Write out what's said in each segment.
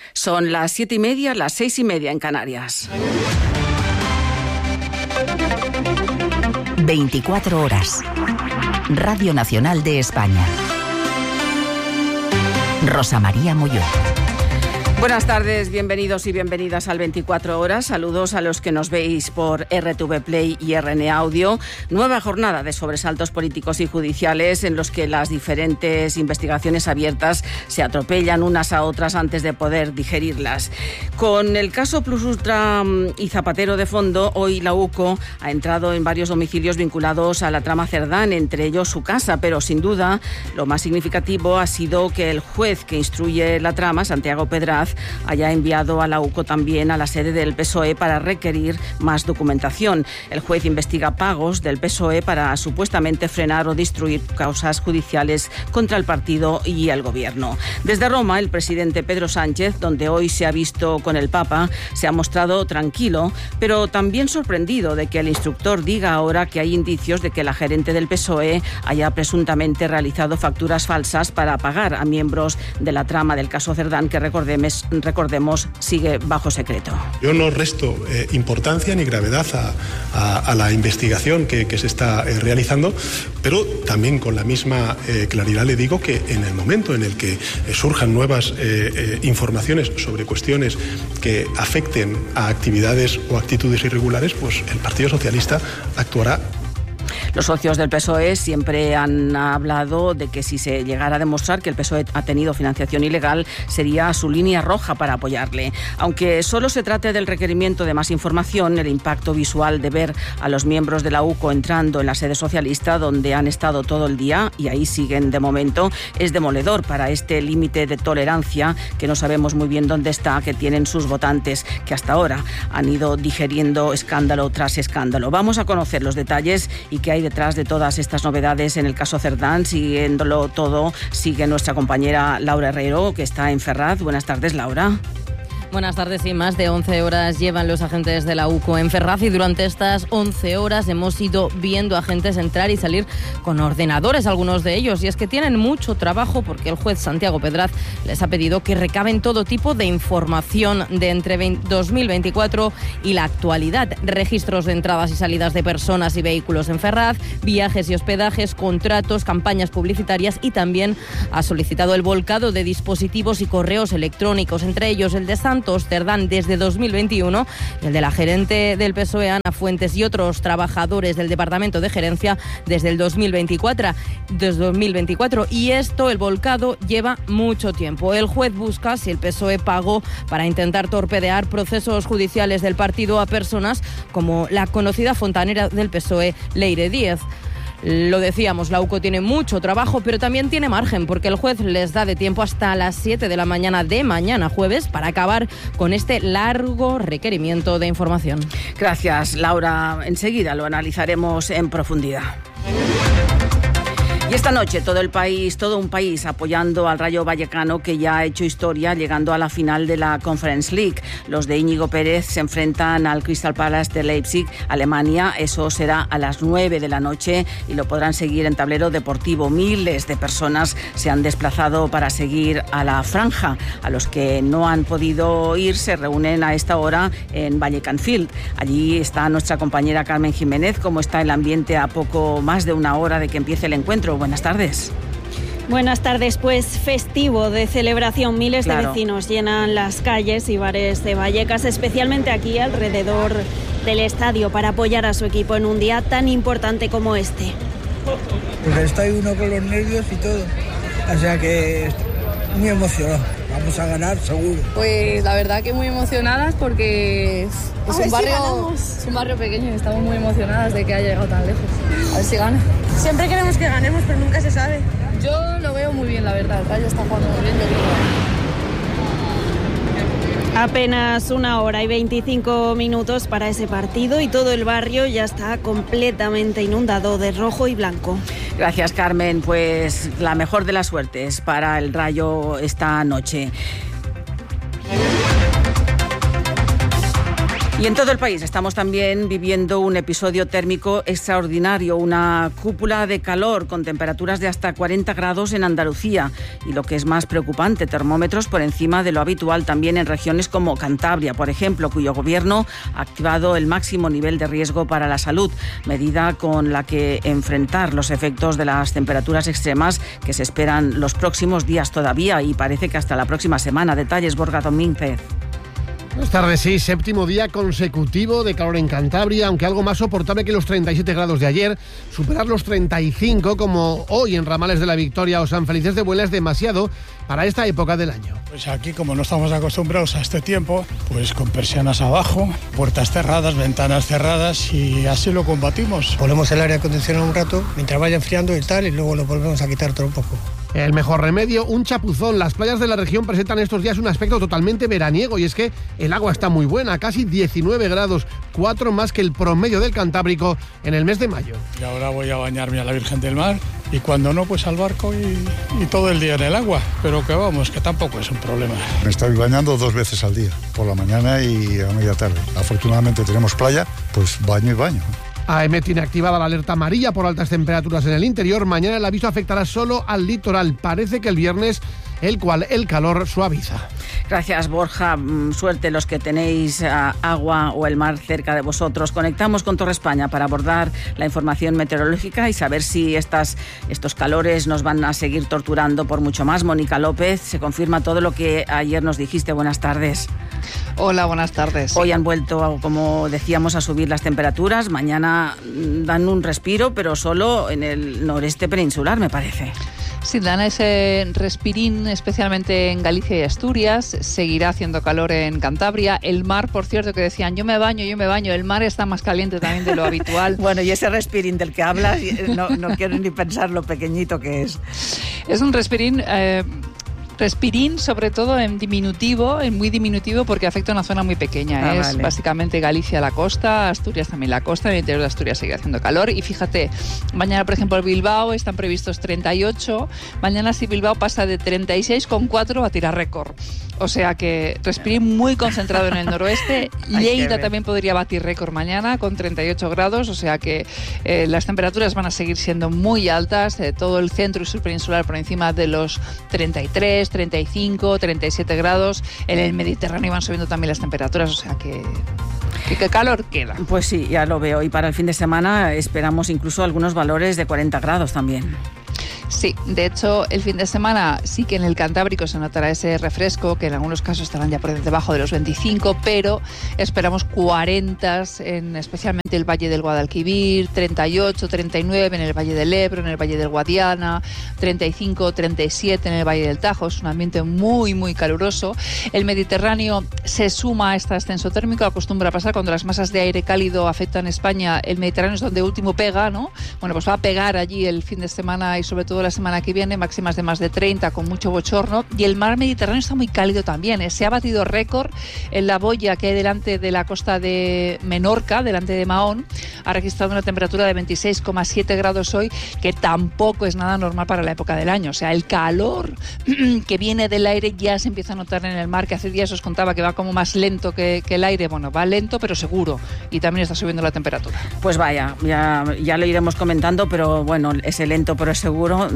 Son las 7:30, las 6:30 en Canarias. 24 horas. Radio Nacional de España. Rosa María Molló. Buenas tardes, bienvenidos y bienvenidas al 24 horas. Saludos a los que nos veis por RTV Play y RN Audio. Nueva jornada de sobresaltos políticos y judiciales en los que las diferentes investigaciones abiertas se atropellan unas a otras antes de poder digerirlas. Con el caso Plus Ultra y Zapatero de fondo, hoy la UCO ha entrado en varios domicilios vinculados a la trama Cerdán, entre ellos su casa, pero sin duda lo más significativo ha sido que el juez que instruye la trama, Santiago Pedraz, haya enviado a la UCO también a la sede del PSOE para requerir más documentación. El juez investiga pagos del PSOE para supuestamente frenar o destruir causas judiciales contra el partido y el gobierno. Desde Roma, el presidente Pedro Sánchez, donde hoy se ha visto con el Papa, se ha mostrado tranquilo, pero también sorprendido de que el instructor diga ahora que hay indicios de que la gerente del PSOE haya presuntamente realizado facturas falsas para pagar a miembros de la trama del caso Cerdán, que recordemos, sigue bajo secreto. Yo no resto importancia ni gravedad a la investigación que se está realizando, pero también con la misma claridad le digo que en el momento en el que surjan nuevas informaciones sobre cuestiones que afecten a actividades o actitudes irregulares, pues el Partido Socialista actuará. Los socios del PSOE siempre han hablado de que si se llegara a demostrar que el PSOE ha tenido financiación ilegal, sería su línea roja para apoyarle. Aunque solo se trate del requerimiento de más información, el impacto visual de ver a los miembros de la UCO entrando en la sede socialista, donde han estado todo el día y ahí siguen de momento, es demoledor para este límite de tolerancia que no sabemos muy bien dónde está, que tienen sus votantes, que hasta ahora han ido digeriendo escándalo tras escándalo. Vamos a conocer los detalles y qué hay detrás de todas estas novedades en el caso Cerdán. Siguiéndolo todo, sigue nuestra compañera Laura Herrero, que está en Ferraz. Buenas tardes, Laura. Buenas tardes. Y más de 11 horas llevan los agentes de la UCO en Ferraz y durante estas 11 horas hemos ido viendo agentes entrar y salir con ordenadores, algunos de ellos. Y es que tienen mucho trabajo porque el juez Santiago Pedraz les ha pedido que recaben todo tipo de información de entre 2024 y la actualidad. Registros de entradas y salidas de personas y vehículos en Ferraz, viajes y hospedajes, contratos, campañas publicitarias, y también ha solicitado el volcado de dispositivos y correos electrónicos, entre ellos el de Santos Cerdán desde 2021 y el de la gerente del PSOE, Ana Fuentes, y otros trabajadores del Departamento de Gerencia desde el 2024. Y esto, el volcado, lleva mucho tiempo. El juez busca si el PSOE pagó para intentar torpedear procesos judiciales del partido a personas como la conocida fontanera del PSOE, Leire Díez. Lo decíamos, la UCO tiene mucho trabajo, pero también tiene margen, porque el juez les da de tiempo hasta las 7 de la mañana de mañana jueves para acabar con este largo requerimiento de información. Gracias, Laura. Enseguida lo analizaremos en profundidad. Y esta noche todo un país apoyando al Rayo Vallecano, que ya ha hecho historia llegando a la final de la Conference League. Los de Íñigo Pérez se enfrentan al Crystal Palace de Leipzig, Alemania. Eso será a las 9 de la noche y lo podrán seguir en tablero deportivo. Miles de personas se han desplazado para seguir a la franja. A los que no han podido ir se reúnen a esta hora en Vallecano Field. Allí está nuestra compañera Carmen Jiménez. ¿Cómo está el ambiente a poco más de una hora de que empiece el encuentro? Buenas tardes. Buenas tardes, pues festivo de celebración. Miles de vecinos llenan las calles y bares de Vallecas, especialmente aquí alrededor del estadio, para apoyar a su equipo en un día tan importante como este. Pues está uno con los nervios y todo, o sea que muy emocionado. Vamos a ganar seguro. Pues la verdad que muy emocionadas porque es un barrio pequeño y estamos muy emocionadas de que haya llegado tan lejos. A ver si gana. Siempre queremos que ganemos, pero nunca se sabe. Yo lo veo muy bien, la verdad. El Rayo está jugando muy bien, yo creo. Apenas 1 hora y 25 minutos para ese partido y todo el barrio ya está completamente inundado de rojo y blanco. Gracias, Carmen. Pues la mejor de las suertes para el Rayo esta noche. Y en todo el país estamos también viviendo un episodio térmico extraordinario, una cúpula de calor con temperaturas de hasta 40 grados en Andalucía y, lo que es más preocupante, termómetros por encima de lo habitual también en regiones como Cantabria, por ejemplo, cuyo gobierno ha activado el máximo nivel de riesgo para la salud, medida con la que enfrentar los efectos de las temperaturas extremas que se esperan los próximos días todavía y parece que hasta la próxima semana. Detalles, Borja Domínguez. Buenas tardes, sí, séptimo día consecutivo de calor en Cantabria, aunque algo más soportable que los 37 grados de ayer. Superar los 35, como hoy en Ramales de la Victoria o San Felices de Buela, es demasiado para esta época del año. Pues aquí, como no estamos acostumbrados a este tiempo, pues con persianas abajo, puertas cerradas, ventanas cerradas, y así lo combatimos. Ponemos el aire acondicionado un rato mientras vaya enfriando y tal, y luego lo volvemos a quitar todo un poco. El mejor remedio, un chapuzón. Las playas de la región presentan estos días un aspecto totalmente veraniego, y es que el agua está muy buena, casi 19 grados, 4 más que el promedio del Cantábrico en el mes de mayo. Y ahora voy a bañarme a la Virgen del Mar, y cuando no, pues al barco y todo el día en el agua, pero que vamos, que tampoco es un problema. Me estoy bañando 2 veces al día, por la mañana y a media tarde. Afortunadamente tenemos playa, pues baño y baño. AEMET tiene activada la alerta amarilla por altas temperaturas en el interior. Mañana el aviso afectará solo al litoral. Parece que el viernes el calor suaviza. Gracias, Borja. Suerte los que tenéis agua o el mar cerca de vosotros. Conectamos con Torre España para abordar la información meteorológica y saber si estos calores nos van a seguir torturando por mucho más. Mónica López, se confirma todo lo que ayer nos dijiste. Buenas tardes. Hola, buenas tardes. Hoy han vuelto, como decíamos, a subir las temperaturas. Mañana dan un respiro, pero solo en el noreste peninsular, me parece. Sí, dan ese respirín, especialmente en Galicia y Asturias. Seguirá haciendo calor en Cantabria. El mar, por cierto, que decían, yo me baño. El mar está más caliente también de lo habitual. Bueno, y ese respirín del que hablas, no quiero ni pensar lo pequeñito que es. Es un respirín... Respirín, sobre todo en diminutivo, en muy diminutivo, porque afecta a una zona muy pequeña. Es básicamente Galicia la costa, Asturias también la costa, en el interior de Asturias sigue haciendo calor. Y fíjate, mañana, por ejemplo, en Bilbao están previstos 38. Mañana, si Bilbao pasa de 36,4 a tirar récord. O sea que respirín muy concentrado en el noroeste. Lleida también podría batir récord mañana con 38 grados. O sea que las temperaturas van a seguir siendo muy altas. Todo el centro y sur peninsular por encima de los 33, 35, 37 grados. En el Mediterráneo van subiendo también las temperaturas, o sea que calor queda. Pues sí, ya lo veo. Y para el fin de semana esperamos incluso algunos valores de 40 grados también. Sí, de hecho, el fin de semana sí que en el Cantábrico se notará ese refresco, que en algunos casos estarán ya por debajo de los 25, pero esperamos 40 especialmente el Valle del Guadalquivir, 38, 39 en el Valle del Ebro, en el Valle del Guadiana, 35, 37 en el Valle del Tajo. Es un ambiente muy, muy caluroso. El Mediterráneo se suma a este ascenso térmico. Acostumbra a pasar cuando las masas de aire cálido afectan España. El Mediterráneo es donde último pega, ¿no? Bueno, pues va a pegar allí el fin de semana y sobre todo la semana que viene, máximas de más de 30 con mucho bochorno. Y el mar Mediterráneo está muy cálido también. Se ha batido récord en la boya que hay delante de la costa de Menorca, delante de Mahón. Ha registrado una temperatura de 26,7 grados hoy, que tampoco es nada normal para la época del año. O sea, el calor que viene del aire ya se empieza a notar en el mar, que hace días os contaba que va como más lento que el aire. Bueno, va lento pero seguro, y también está subiendo la temperatura. Pues vaya, ya lo iremos comentando, pero bueno, ese lento pero seguro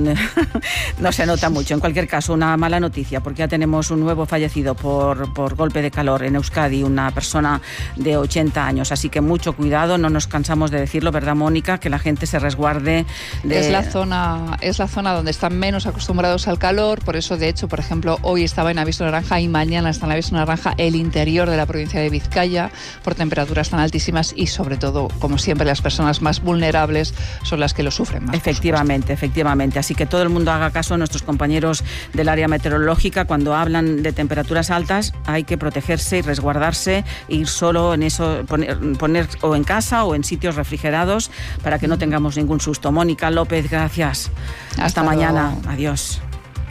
no se nota mucho. En cualquier caso, una mala noticia, porque ya tenemos un nuevo fallecido por golpe de calor en Euskadi, una persona de 80 años. Así que mucho cuidado, no nos cansamos de decirlo, ¿verdad, Mónica? Que la gente se resguarde de... Es la zona donde están menos acostumbrados al calor. Por eso, de hecho, por ejemplo, hoy estaba en aviso naranja y mañana está en aviso naranja el interior de la provincia de Vizcaya, por temperaturas tan altísimas, y sobre todo, como siempre, las personas más vulnerables son las que lo sufren más. Efectivamente. Así que todo el mundo haga caso a nuestros compañeros del área meteorológica. Cuando hablan de temperaturas altas hay que protegerse y resguardarse, ir solo en eso, poner o en casa o en sitios refrigerados para que no tengamos ningún susto. Mónica López, gracias. Hasta mañana. Adiós.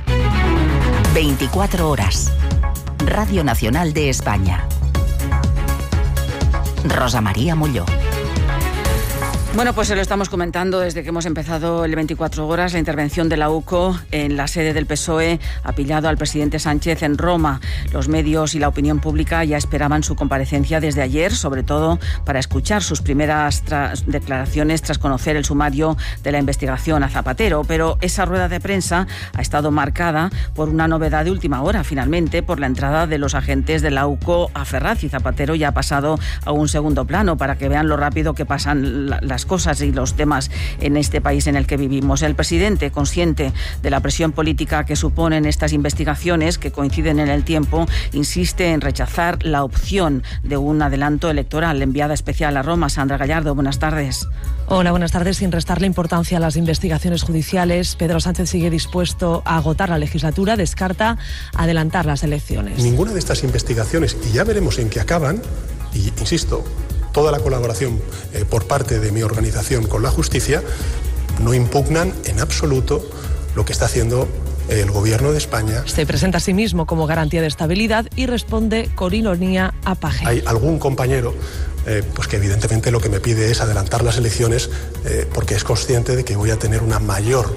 24 horas. Radio Nacional de España. Rosa María Molló. Bueno, pues se lo estamos comentando desde que hemos empezado el 24 horas. La intervención de la UCO en la sede del PSOE ha pillado al presidente Sánchez en Roma. Los medios y la opinión pública ya esperaban su comparecencia desde ayer, sobre todo para escuchar sus primeras declaraciones tras conocer el sumario de la investigación a Zapatero. Pero esa rueda de prensa ha estado marcada por una novedad de última hora, finalmente, por la entrada de los agentes de la UCO a Ferraz, y Zapatero ya ha pasado a un segundo plano, para que vean lo rápido que pasan las cosas y los temas en este país en el que vivimos. El presidente, consciente de la presión política que suponen estas investigaciones, que coinciden en el tiempo, insiste en rechazar la opción de un adelanto electoral. Enviada especial a Roma, Sandra Gallardo, buenas tardes. Hola, buenas tardes. Sin restarle importancia a las investigaciones judiciales, Pedro Sánchez sigue dispuesto a agotar la legislatura, descarta adelantar las elecciones. Ninguna de estas investigaciones, y ya veremos en qué acaban, y insisto, toda la colaboración por parte de mi organización con la justicia, no impugnan en absoluto lo que está haciendo el Gobierno de España. Se presenta a sí mismo como garantía de estabilidad y responde con ironía a Paje. Hay algún compañero pues que evidentemente lo que me pide es adelantar las elecciones porque es consciente de que voy a tener una mayor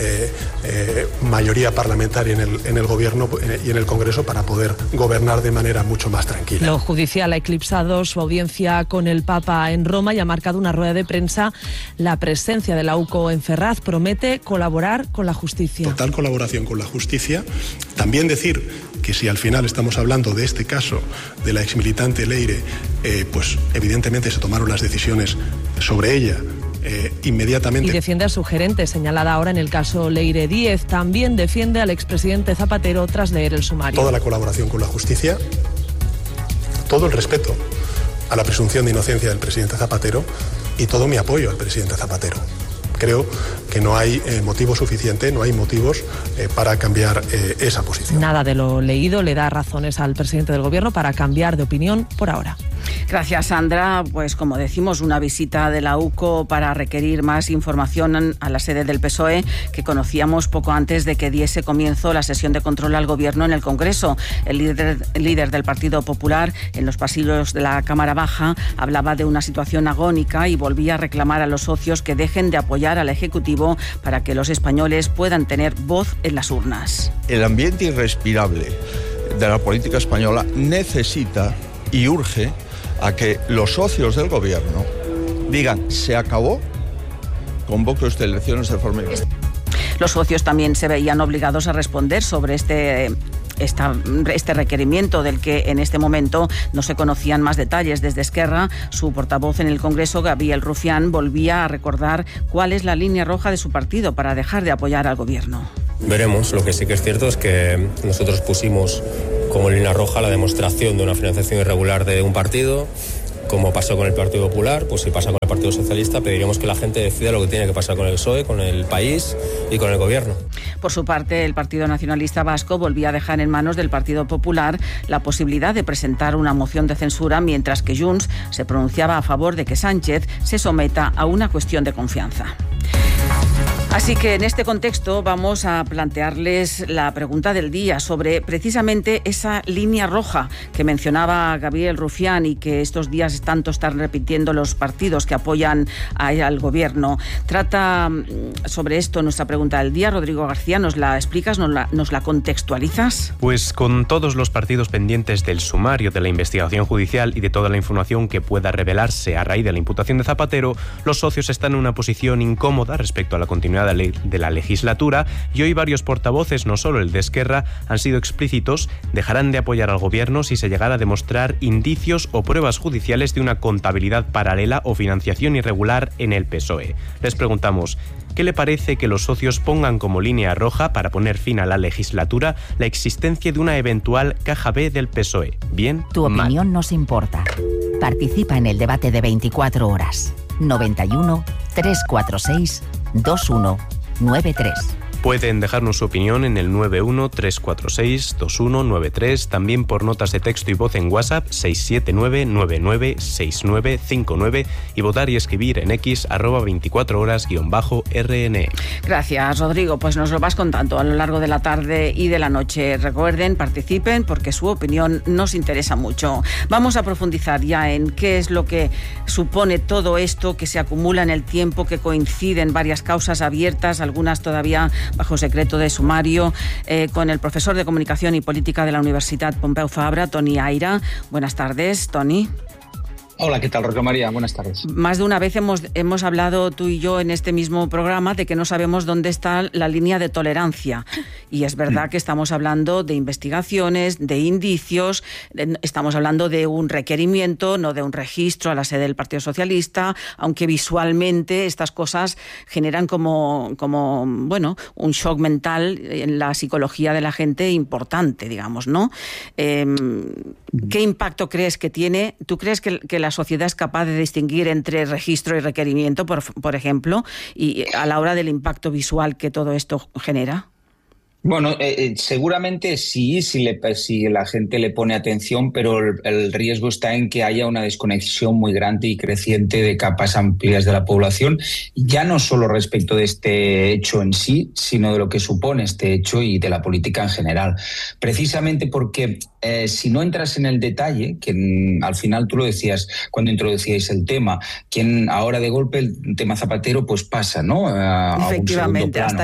mayoría parlamentaria en el Gobierno y en el Congreso para poder gobernar de manera mucho más tranquila. Lo judicial ha eclipsado su audiencia con el Papa en Roma y ha marcado una rueda de prensa. La presencia de la UCO en Ferraz promete colaborar con la justicia. Total colaboración con la justicia. También decir que si al final estamos hablando de este caso de la exmilitante Leire, pues evidentemente se tomaron las decisiones sobre ella inmediatamente. Y defiende a su gerente, señalada ahora en el caso Leire Díez. También defiende al expresidente Zapatero tras leer el sumario. Toda la colaboración con la justicia, todo el respeto a la presunción de inocencia del presidente Zapatero y todo mi apoyo al presidente Zapatero. Creo que no hay motivo suficiente, no hay motivos para cambiar esa posición. Nada de lo leído le da razones al presidente del Gobierno para cambiar de opinión por ahora. Gracias, Sandra. Pues como decimos, una visita de la UCO para requerir más información a la sede del PSOE, que conocíamos poco antes de que diese comienzo la sesión de control al Gobierno en el Congreso. El líder del Partido Popular, en los pasillos de la Cámara Baja, hablaba de una situación agónica y volvía a reclamar a los socios que dejen de apoyar al Ejecutivo para que los españoles puedan tener voz en las urnas. El ambiente irrespirable de la política española necesita y urge a que los socios del Gobierno digan: se acabó, convoque usted elecciones de forma inmediata. Los socios también se veían obligados a responder sobre este requerimiento, del que en este momento no se conocían más detalles. Desde Esquerra, su portavoz en el Congreso, Gabriel Rufián, volvía a recordar cuál es la línea roja de su partido para dejar de apoyar al Gobierno. Veremos. Lo que sí que es cierto es que nosotros pusimos como línea roja la demostración de una financiación irregular de un partido. Como pasó con el Partido Popular, pues si pasa con el Partido Socialista, pediremos que la gente decida lo que tiene que pasar con el PSOE, con el país y con el Gobierno. Por su parte, el Partido Nacionalista Vasco volvía a dejar en manos del Partido Popular la posibilidad de presentar una moción de censura, mientras que Junts se pronunciaba a favor de que Sánchez se someta a una cuestión de confianza. Así que en este contexto vamos a plantearles la pregunta del día sobre precisamente esa línea roja que mencionaba Gabriel Rufián y que estos días tanto están repitiendo los partidos que apoyan al Gobierno. Trata sobre esto nuestra pregunta del día. Rodrigo García, ¿nos la explicas, nos la contextualizas? Pues con todos los partidos pendientes del sumario de la investigación judicial y de toda la información que pueda revelarse a raíz de la imputación de Zapatero, los socios están en una posición incómoda respecto a la continuidad de la legislatura, y hoy varios portavoces, no solo el de Esquerra, han sido explícitos: dejarán de apoyar al Gobierno si se llegara a demostrar indicios o pruebas judiciales de una contabilidad paralela o financiación irregular en el PSOE. Les preguntamos: ¿qué le parece que los socios pongan como línea roja para poner fin a la legislatura la existencia de una eventual caja B del PSOE? ¿Bien? Tu opinión nos importa. Participa en el debate de 24 horas. 91 346 2193. Pueden dejarnos su opinión en el 913462193, también por notas de texto y voz en WhatsApp 679996959 y votar y escribir en X @24horas_RN. Gracias, Rodrigo. Pues nos lo vas contando a lo largo de la tarde y de la noche. Recuerden, participen porque su opinión nos interesa mucho. Vamos a profundizar ya en qué es lo que supone todo esto que se acumula en el tiempo, que coinciden varias causas abiertas, algunas todavía bajo secreto de sumario, con el profesor de Comunicación y Política de la Universidad Pompeu Fabra, Toni Aira. Buenas tardes, Toni. Hola, ¿qué tal, Rosa María? Buenas tardes. Más de una vez hemos hablado tú y yo en este mismo programa de que no sabemos dónde está la línea de tolerancia. Y es verdad que estamos hablando de investigaciones, de indicios, estamos hablando de un requerimiento, no de un registro a la sede del Partido Socialista, aunque visualmente estas cosas generan como un shock mental en la psicología de la gente importante, digamos, ¿no? ¿Qué impacto crees que tiene? ¿Tú crees que la sociedad es capaz de distinguir entre registro y requerimiento, por ejemplo, y a la hora del impacto visual que todo esto genera? Bueno, seguramente sí, si la gente le pone atención, pero el riesgo está en que haya una desconexión muy grande y creciente de capas amplias de la población, ya no solo respecto de este hecho en sí, sino de lo que supone este hecho y de la política en general. Precisamente porque si no entras en el detalle, que al final tú lo decías cuando introducíais el tema, quien ahora de golpe el tema Zapatero pues pasa, ¿no? Efectivamente, hasta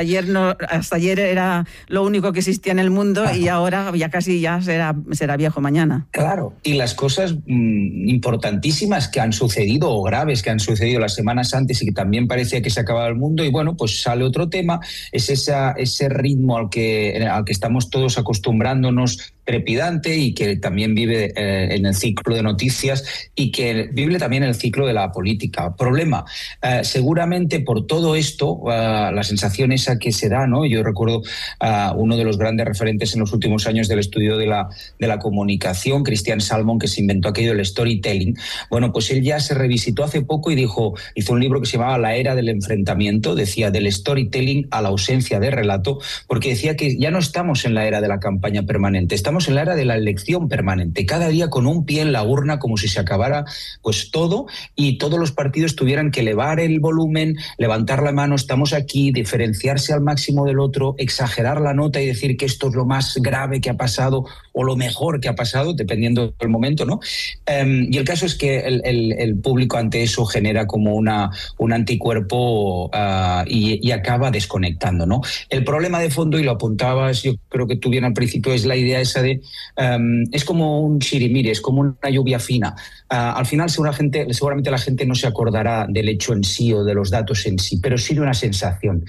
ayer era lo único que existía en el mundo. Ajá. Y ahora ya casi será viejo mañana. Claro, y las cosas importantísimas que han sucedido o graves que han sucedido las semanas antes y que también parecía que se acababa el mundo, y bueno, pues sale otro tema, es ese ritmo al que estamos todos acostumbrándonos, trepidante, y que también vive en el ciclo de noticias y que vive también en el ciclo de la política. Problema, seguramente por todo esto, la sensación esa que se da, ¿no? Yo recuerdo uno de los grandes referentes en los últimos años del estudio de la comunicación, Christian Salmon, que se inventó aquello del storytelling. Bueno, pues él ya se revisitó hace poco y hizo un libro que se llamaba La era del enfrentamiento, decía del storytelling a la ausencia de relato, porque decía que ya no estamos en la era de la campaña permanente, estamos en la era de la elección permanente, cada día con un pie en la urna, como si se acabara pues todo y todos los partidos tuvieran que elevar el volumen, levantar la mano, estamos aquí, diferenciarse al máximo del otro, exagerar la nota y decir que esto es lo más grave que ha pasado o lo mejor que ha pasado, dependiendo del momento, ¿no? Y el caso es que el público ante eso genera como un anticuerpo y acaba desconectando, ¿no? El problema de fondo, y lo apuntabas, yo creo que tú bien al principio, es la idea esa de es como un chirimiri, es como una lluvia fina. Al final seguramente la gente no se acordará del hecho en sí o de los datos en sí, pero sí de una sensación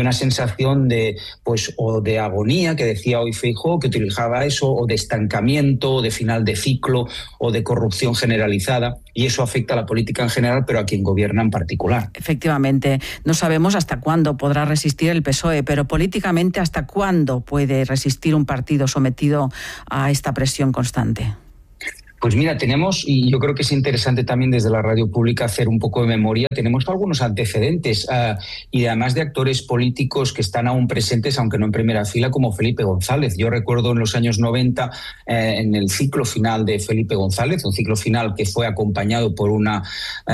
de pues o de agonía, que decía hoy Feijóo, que utilizaba eso, o de estancamiento, o de final de ciclo, o de corrupción generalizada, y eso afecta a la política en general, pero a quien gobierna en particular. Efectivamente, no sabemos hasta cuándo podrá resistir el PSOE, pero políticamente, ¿hasta cuándo puede resistir un partido sometido a esta presión constante? Pues mira, tenemos, y yo creo que es interesante también desde la radio pública hacer un poco de memoria, tenemos algunos antecedentes y además de actores políticos que están aún presentes, aunque no en primera fila, como Felipe González. Yo recuerdo en los años 90, en el ciclo final de Felipe González, un ciclo final que fue acompañado por una,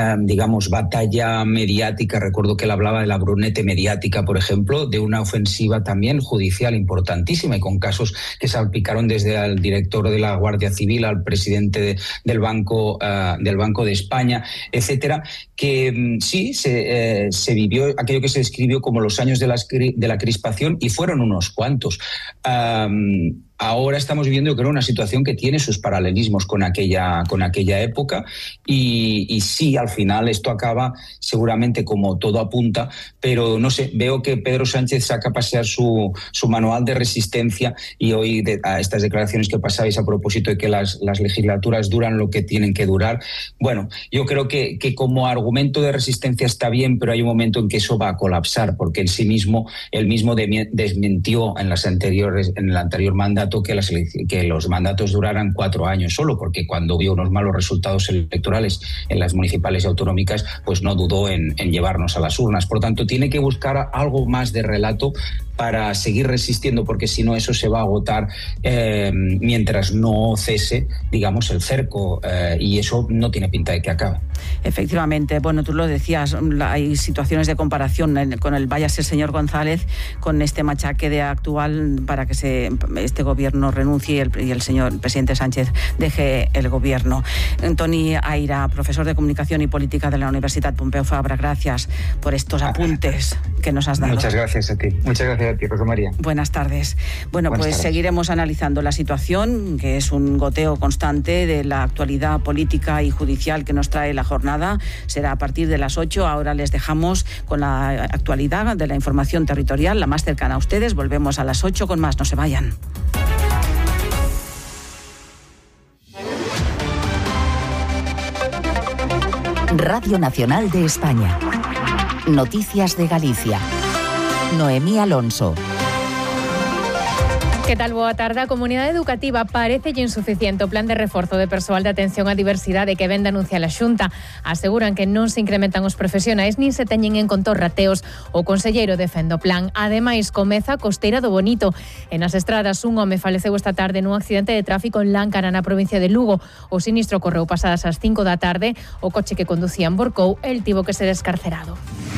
batalla mediática. Recuerdo que él hablaba de la brunete mediática, por ejemplo, de una ofensiva también judicial importantísima y con casos que salpicaron desde al director de la Guardia Civil al presidente del Banco de España, etcétera, que sí se vivió aquello que se describió como los años de la crispación, y fueron unos cuantos. Ahora estamos viviendo, creo, una situación que tiene sus paralelismos con aquella época y sí, al final esto acaba seguramente como todo apunta, pero no sé, veo que Pedro Sánchez saca a pasear su manual de resistencia y hoy a estas declaraciones que pasabais a propósito de que las legislaturas duran lo que tienen que durar. Bueno, yo creo que como argumento de resistencia está bien, pero hay un momento en que eso va a colapsar, porque él mismo desmintió en el anterior mandato trató que los mandatos duraran 4 años solo, porque cuando vio unos malos resultados electorales en las municipales y autonómicas, pues no dudó en llevarnos a las urnas. Por tanto, tiene que buscar algo más de relato para seguir resistiendo, porque si no eso se va a agotar mientras no cese, digamos, el cerco, y eso no tiene pinta de que acabe. Efectivamente, bueno, tú lo decías, hay situaciones de comparación con el váyase señor González, con este machaque de actual para que este gobierno renuncie y el señor presidente Sánchez deje el gobierno. Toni Aira, profesor de Comunicación y Política de la Universidad Pompeu Fabra, gracias por estos apuntes que nos has dado. Muchas gracias a ti. Muchas gracias a ti, Rosa María. Buenas tardes. Bueno, pues seguiremos analizando la situación, que es un goteo constante de la actualidad política y judicial que nos trae la jornada. Será a partir de las 8. Ahora les dejamos con la actualidad de la información territorial, la más cercana a ustedes. Volvemos a las 8 con más. No se vayan. Radio Nacional de España. Noticias de Galicia. Noemí Alonso. Que tal? Boa tarde. A comunidade educativa parece insuficiente o plan de reforzo de persoal de atención á diversidade que ven denunciar a Xunta. Aseguran que non se incrementan os profesionais nin se teñen en conta os rateos. O conselleiro defende o plan. Ademais, comeza a Costeira do Bonito. En as estradas, un home faleceu esta tarde nun accidente de tráfico en Láncara, na provincia de Lugo. O sinistro ocorreu pasadas as 5 da tarde. O coche que conducía emborcou, el tivo que ser escarcerado.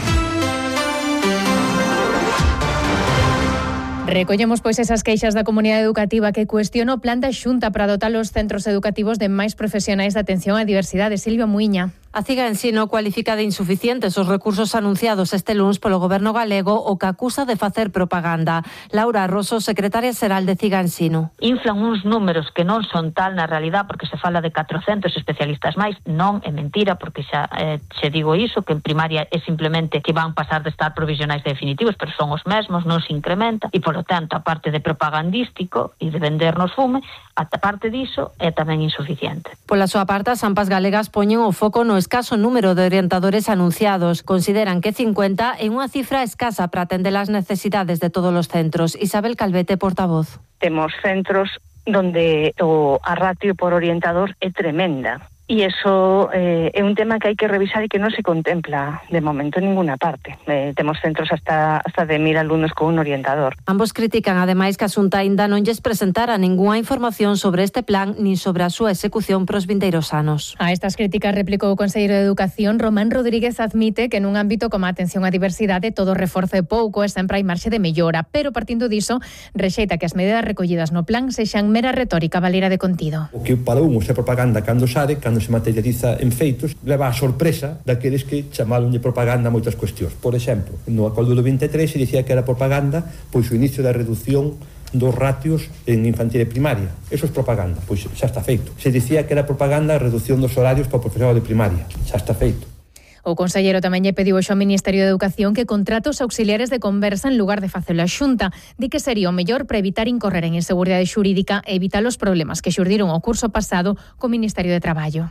Recollemos pois esas queixas da comunidade educativa que cuestiona o plan da Xunta para dotar os centros educativos de máis profesionais de atención á diversidade. Silvia Muiña. A CIGA Ensino cualifica de insuficientes os recursos anunciados este luns polo Goberno galego, o que acusa de facer propaganda. Laura Rosso, secretaria xeral de CIGA Ensino. Inflan uns números que non son tal na realidad, porque se fala de 400 especialistas máis. Non, é mentira, porque xa xe digo iso, que en primaria é simplemente que van pasar de estar provisionais definitivos, pero son os mesmos, non se incrementa, e polo tanto, a parte de propagandístico e de vendernos fume, a parte diso é tamén insuficiente. Pola súa parte, as AMPAs galegas poñen o foco no escaso número de orientadores anunciados. Consideran que 50 é unha cifra escasa para atender as necesidades de todos os centros. Isabel Calvete, portavoz. Temos centros donde a ratio por orientador é tremenda. E iso é un tema que hai que revisar e que non se contempla de momento en ninguna parte. Temos centros hasta de 1000 alumnos con un orientador. Ambos critican ademais que a Xunta aínda non lles presentara ningunha información sobre este plan nin sobre a súa execución pros vindeiros anos. A estas críticas replicou o conselleiro de Educación, Román Rodríguez, admite que nun ámbito como a atención á diversidade todo reforzo é pouco e sempre hai marxe de mellora, pero partindo diso, rexeita que as medidas recollidas no plan sexan mera retórica baleira de contido. O que para uns é propaganda cando se materializa en feitos, leva a sorpresa daqueles que chamaron de propaganda moitas cuestións. Por exemplo, no acordo do 23 se dicía que era propaganda pois o inicio da reducción dos ratios en infantil e primaria. Eso é propaganda, pois xa está feito. Se dicía que era propaganda a reducción dos horarios para o profesorado de primaria. Xa está feito. O conselleiro tamén lle pediu ao Ministerio de Educación que contrate os auxiliares de conversa en lugar de facelo a Xunta. Di que sería o mellor para evitar incorrer en inseguridade xurídica e evitar os problemas que xurdiron o curso pasado co Ministerio de Traballo.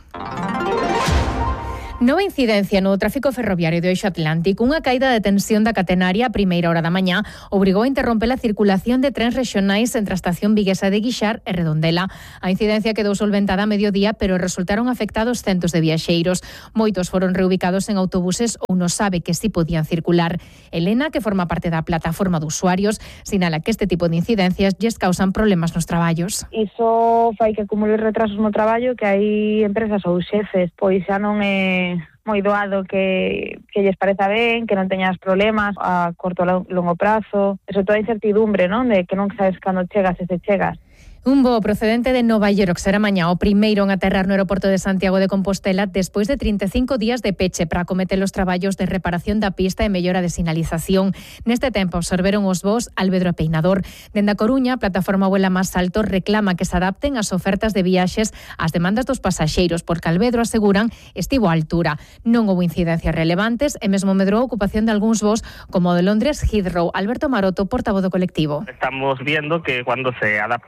Nova incidencia no tráfico ferroviario do Eixo Atlántico. Unha caída de tensión da catenaria a primeira hora da mañá obrigou a interromper a circulación de trens rexionais entre a estación viguesa de Guixar e Redondela. A incidencia quedou solventada a mediodía, pero resultaron afectados centos de viaxeiros. Moitos foron reubicados en autobuses ou non sabe que si podían circular. Elena, que forma parte da plataforma de usuarios, sinala que este tipo de incidencias lles causan problemas nos traballos. Iso fai que acumule retrasos no traballo, que hai empresas ou xefes, pois xa non é moi doado que lles pareza ben, que non teñas problemas a corto ou longo prazo. Eso toda a incertidumbre, non? De que non sabes cando chegas e se chegas. Un voo procedente de Nova York será mañá o primeiro en aterrar no aeroporto de Santiago de Compostela despois de 35 días de peche para acometer os traballos de reparación da pista e mellora de sinalización. Neste tempo observeron os voos Alvedro e Peinador. Dende a Coruña, a plataforma Vuela Más Alto reclama que se adapten as ofertas de viaxes ás demandas dos pasaxeiros, porque Alvedro aseguran estivo á altura. Non houve incidencias relevantes e mesmo medrou a ocupación de algúns voos como o de Londres Heathrow. Alberto Maroto, portavoz do colectivo. Estamos viendo que cuando se adaptan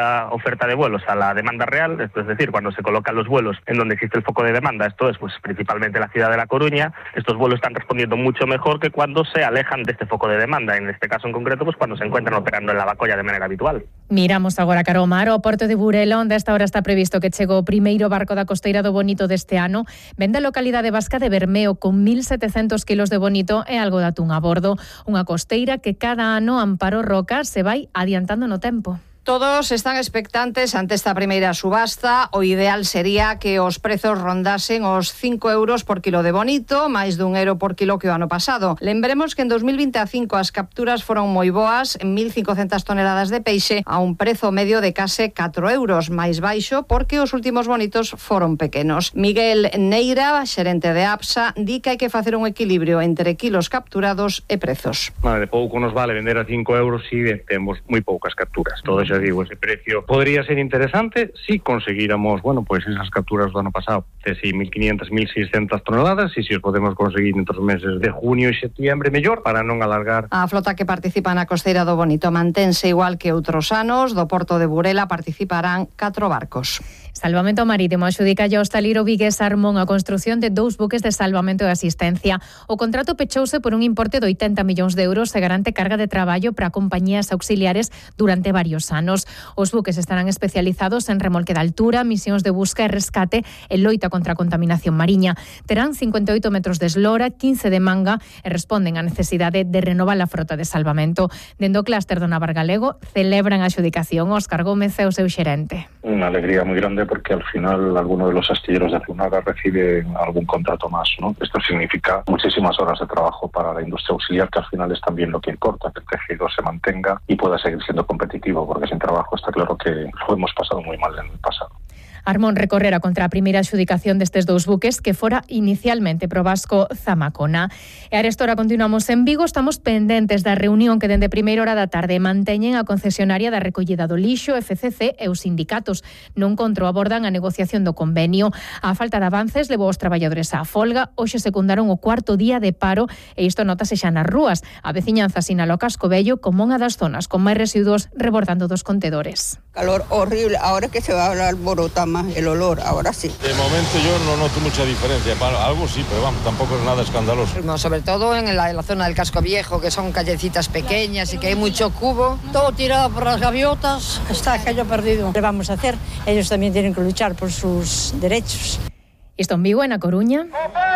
la oferta de vuelos a la demanda real, esto es decir, cuando se colocan los vuelos en donde existe el foco de demanda, esto es pues principalmente la ciudad de La Coruña, estos vuelos están respondiendo mucho mejor que cuando se alejan de este foco de demanda, en este caso en concreto, pues cuando se encuentran operando en Lavacolla de manera habitual. Miramos agora cara ao mar, ao porto de Burela, onde esta hora está previsto que chegue o primeiro barco da costeira do bonito deste ano. Vende a localidade vasca de Bermeo con 1.700 kilos de bonito e algo de atún a bordo. Unha costeira que cada ano Amparo Roca se vai adiantando no tempo. Todos están expectantes ante esta primeira subasta. O ideal sería que os prezos rondasen os 5 euros por kilo de bonito, máis dun euro por kilo que o ano pasado. Lembremos que en 2025 as capturas foron moi boas, 1.500 toneladas de peixe a un prezo medio de case 4 euros, máis baixo porque os últimos bonitos foron pequenos. Miguel Neira, xerente de APSA, di que hai que facer un equilibrio entre kilos capturados e prezos. De pouco nos vale vender a 5 euros si temos moi poucas capturas. Todo xa digo, ese precio podría ser interesante si conseguíramos, pues esas capturas do ano pasado, de 1.500, 1.600 toneladas, e si os podemos conseguir entre os meses de junio e septiembre, mellor, para non alargar. A flota que participa na costeira do Bonito mantense igual que outros anos. Do porto de Burela participarán 4 barcos. Salvamento Marítimo adxudica ao hostalero vigués Armón a construción de 2 buques de salvamento e asistencia. O contrato pechouse por un importe de 80 millóns de euros e garante carga de traballo para compañías auxiliares durante varios anos. Os buques estarán especializados en remolque de altura, misións de busca e rescate e loita contra a contaminación mariña. Terán 58 metros de eslora, 15 de manga e responden á necesidade de renovar a frota de salvamento. Dende o clúster do Navar Galego celebran a adxudicación. Óscar Gómez é o seu xerente. Una alegría muy grande porque al final alguno de los astilleros de Zunaga recibe algún contrato más, ¿no? Esto significa muchísimas horas de trabajo para la industria auxiliar, que al final es también lo que importa, que el tejido se mantenga y pueda seguir siendo competitivo, porque sin trabajo está claro que lo hemos pasado muy mal en el pasado. Armón recorrera contra a primeira adxudicación destes 2 buques que fora inicialmente pro vasco Zamacona. E a restora continuamos en Vigo, estamos pendentes da reunión que dende primeira hora da tarde manteñen a concesionaria da recollida do lixo, FCC e os sindicatos. No encontro abordan a negociación do convenio. A falta de avances levou os traballadores á folga. Hoxe secundaron o 4º día de paro e isto notase xa nas rúas. A veciñanza sinala o Casco Vello como unha das zonas con máis residuos rebordando dos contedores. Calor horrible, ahora que se va a alborotar más el olor, ahora sí. De momento yo no noto mucha diferencia, algo sí, pero vamos, tampoco es nada escandaloso. No, sobre todo en la zona del Casco Viejo, que son callecitas pequeñas y que hay mucho cubo. Todo tirado por las gaviotas, está aquello perdido. ¿Qué vamos a hacer? Ellos también tienen que luchar por sus derechos. Isto en Vigo, en A Coruña.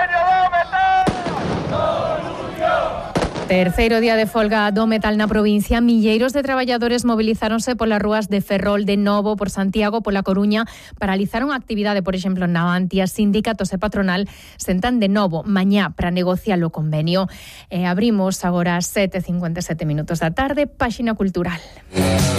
Terceiro día de folga do metal na provincia. Milleiros de traballadores movilizáronse polas rúas de Ferrol, de Novo, por Santiago, pola Coruña. Paralizaron a actividade, por exemplo, en Navantia. Sindicatos e patronal sentan de novo mañá para negociar o convenio. Abrimos agora 7:57 minutos da tarde, páxina cultural.